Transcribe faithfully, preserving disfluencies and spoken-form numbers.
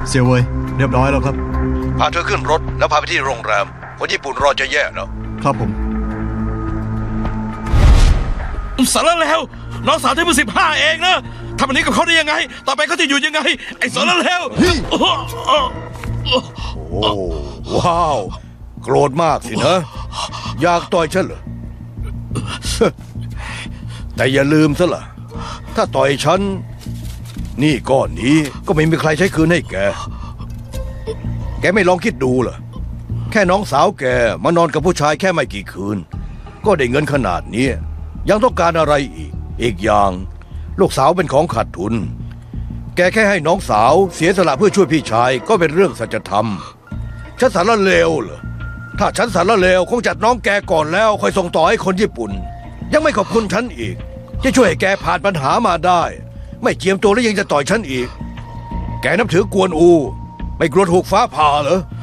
เสียเวยเรียบร้อยแล้วครับพาเธอขึ้นรถแล้วพาไปที่โรงแรมคนญี่ปุ่นรอจะแย่แล้วครับผมสารแล้วน้องสาวเธอเพิ่งสิบห้าเองนะทำแบบนี้กับเขาได้ยังไงต่อไปเขาจะอยู่ยังไงไอ้สารแล้วโอ้ว้าวโกรธมากสินะอยากต่อยฉันเหรอแต่อย่าลืมซะล่ะถ้าต่อยฉันนี่ก้อนนี้ก็ไม่มีใครใช้คืนให้แกแกไม่ลองคิดดูเหรอแค่น้องสาวแกมานอนกับผู้ชายแค่ไม่กี่คืนก็ได้เงินขนาดนี้ยังต้องการอะไรอีกอีกอย่างลูกสาวเป็นของขาดทุนแกแค่ให้น้องสาวเสียสละเพื่อช่วยพี่ชายก็เป็นเรื่องสัจธรรมฉันสารเลวเหรอถ้าฉันสารเลวคงจัดน้องแกก่อนแล้วค่อยส่งต่อให้คนญี่ปุ่นยังไม่ขอบคุณฉันอีกที่ช่วยให้แกผ่านปัญหามาได้ไม่เจียมตัวแล้วยังจะต่อยฉันอีกแกนับถือกวนอูไม่กลัวถูกฟ้าผ่าเหรอ